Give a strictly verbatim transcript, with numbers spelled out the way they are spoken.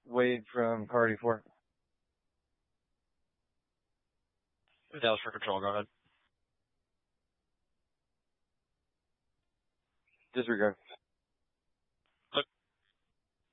Wade from Party four. That was for control. Go ahead. Disregard.